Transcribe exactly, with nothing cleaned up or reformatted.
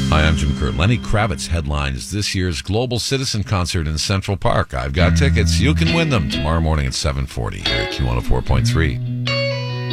Hi, I'm Jim Kerr. Lenny Kravitz headlines this year's Global Citizen Concert in Central Park. I've got tickets. You can win them tomorrow morning at seven forty here at Q one oh four point three.